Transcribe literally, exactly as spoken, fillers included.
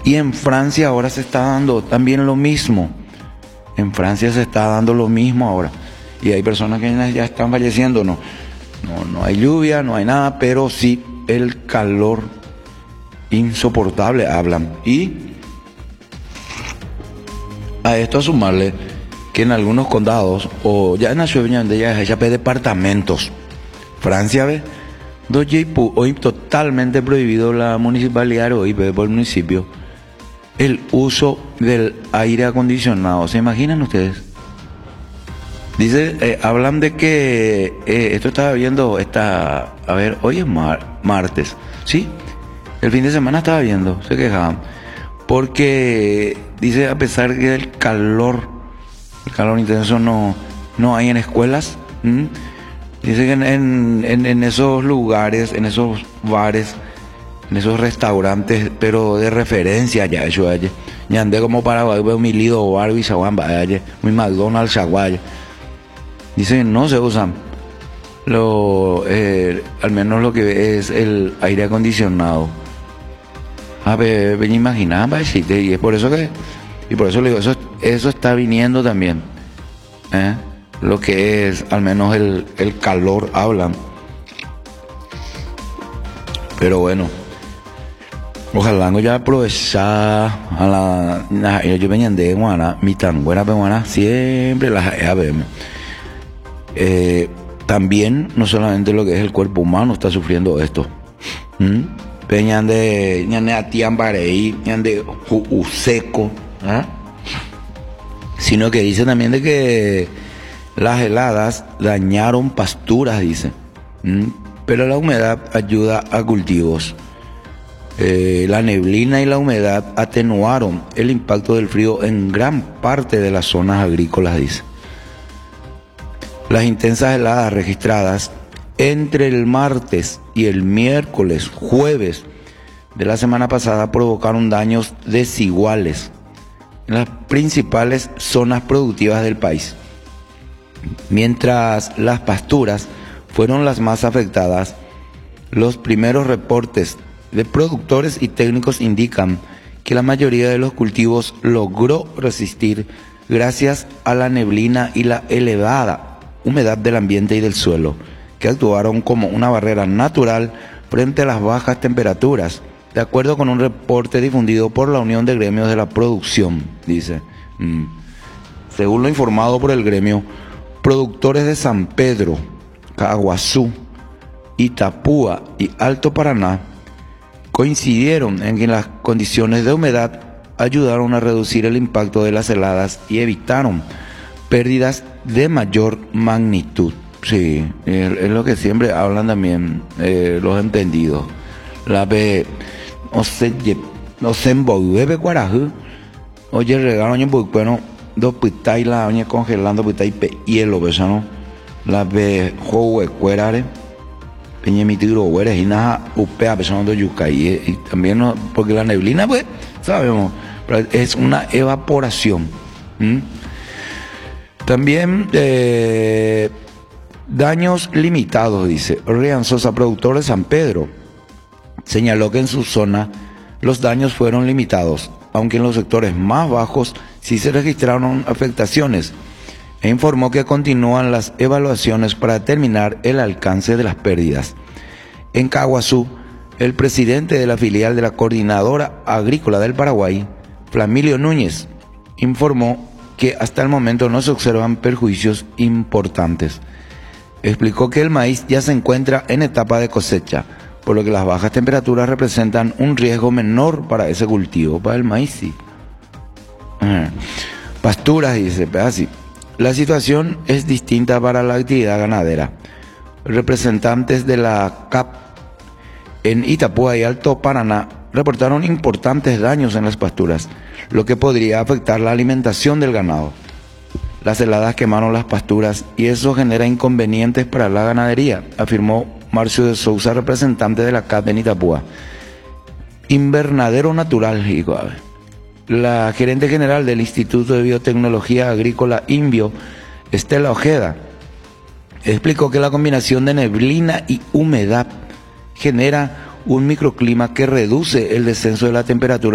Y en Francia ahora se está dando también lo mismo. En Francia se está dando lo mismo ahora. Y hay personas que ya están falleciendo. No, no, no hay lluvia, no hay nada, pero sí el calor insoportable hablan. Y a esto a sumarle que en algunos condados, o ya en la ciudad de ya ya departamentos, Francia ve, hoy totalmente prohibido la municipalidad, hoy ve por el municipio, el uso del aire acondicionado. ¿Se imaginan ustedes? Dice, eh, hablan de que, eh, esto estaba viendo, esta, a ver, hoy es mar, martes, ¿sí? El fin de semana estaba viendo, se quejaban, porque dice, a pesar que el calor, el calor intenso no, no hay en escuelas, ¿m? Dice que en, en, en esos lugares, en esos bares, en esos restaurantes, pero de referencia ya, eso allá, ya andé como para veo mi Lido, Barbie, Saguán, allá, mi McDonald's, Saguay. Dice, no se usan, lo, eh, al menos lo que es el aire acondicionado. A ver, ven, imaginaba, y es por eso que, y por eso le digo, eso, eso está viniendo también, ¿eh? Lo que es, al menos el, el calor, hablan. Pero bueno, ojalá no ya aprovechar a la, yo venía de Guana, mi tan buena peruana, siempre las A B M. Eh, también, no solamente lo que es el cuerpo humano está sufriendo esto. ¿Mm? Peñan de ñane atiambarei, ñan de useco, ¿eh? Sino que dice también de que las heladas dañaron pasturas, dice. ¿Mm? Pero la humedad ayuda a cultivos. Eh, la neblina y la humedad atenuaron el impacto del frío en gran parte de las zonas agrícolas, dice. Las intensas heladas registradas entre el martes y el miércoles, jueves de la semana pasada provocaron daños desiguales en las principales zonas productivas del país. Mientras las pasturas fueron las más afectadas, los primeros reportes de productores y técnicos indican que la mayoría de los cultivos logró resistir gracias a la neblina y la elevada humedad del ambiente y del suelo, que actuaron como una barrera natural frente a las bajas temperaturas, de acuerdo con un reporte difundido por la Unión de Gremios de la Producción, dice. Mm. Según lo informado por el gremio, productores de San Pedro, Caguazú, Itapúa y Alto Paraná coincidieron en que las condiciones de humedad ayudaron a reducir el impacto de las heladas y evitaron pérdidas de mayor magnitud. Sí, es lo que siempre hablan también eh, los entendidos. La ve, no sé, no sé, envolve cuarajú. Oye, regalo, oye, bueno, dos pitai la oye congelando pitai pe hielo, ¿no? La ve juego de cuerare, peñe mi tiro, güeres y nada, upea, pesando yuca. Y, y también, no, porque la neblina, pues, sabemos, pero es una evaporación. ¿Mm? También eh, daños limitados, dice. Rian Sosa, productor de San Pedro, señaló que en su zona los daños fueron limitados, aunque en los sectores más bajos sí se registraron afectaciones, e informó que continúan las evaluaciones para determinar el alcance de las pérdidas. En Caguazú, el presidente de la filial de la Coordinadora Agrícola del Paraguay, Flamilio Núñez, informó que hasta el momento no se observan perjuicios importantes. Explicó que el maíz ya se encuentra en etapa de cosecha, por lo que las bajas temperaturas representan un riesgo menor para ese cultivo, para el maíz sí. Pasturas, dice, así. La situación es distinta para la actividad ganadera. Representantes de la C A P en Itapúa y Alto Paraná reportaron importantes daños en las pasturas, lo que podría afectar la alimentación del ganado. Las heladas quemaron las pasturas y eso genera inconvenientes para la ganadería, afirmó Marcio de Sousa, representante de la C A P en Itapúa. Invernadero natural, digo, a ver. La gerente general del Instituto de Biotecnología Agrícola INBio, Estela Ojeda, explicó que la combinación de neblina y humedad genera un microclima que reduce el descenso de la temperatura